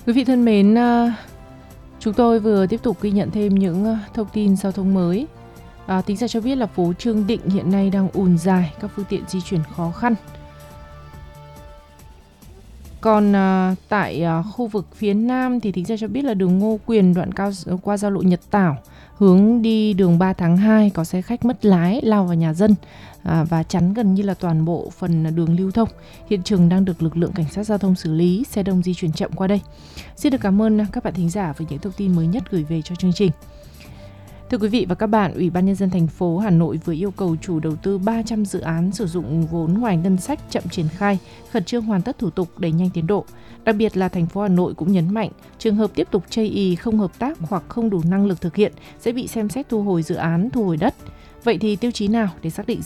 Quý vị thân mến, chúng tôi vừa tiếp tục ghi nhận thêm những thông tin giao thông mới. Tính ra cho biết là phố Trương Định hiện nay đang ùn dài, các phương tiện di chuyển khó khăn. Còn tại khu vực phía Nam thì tính ra cho biết là đường Ngô Quyền đoạn qua giao lộ Nhật Tảo hướng đi đường 3 tháng 2 có xe khách mất lái lao vào nhà dân và chắn gần như là toàn bộ phần đường lưu thông. Hiện trường đang được lực lượng cảnh sát giao thông xử lý, xe đông di chuyển chậm qua đây. Xin được cảm ơn các bạn thính giả với những thông tin mới nhất gửi về cho chương trình. Thưa quý vị và các bạn, Ủy ban Nhân dân thành phố Hà Nội vừa yêu cầu chủ đầu tư 300 dự án sử dụng vốn ngoài ngân sách chậm triển khai, khẩn trương hoàn tất thủ tục đẩy nhanh tiến độ. Đặc biệt là thành phố Hà Nội cũng nhấn mạnh, trường hợp tiếp tục chây ỳ không hợp tác hoặc không đủ năng lực thực hiện sẽ bị xem xét thu hồi dự án, thu hồi đất. Vậy thì tiêu chí nào để xác định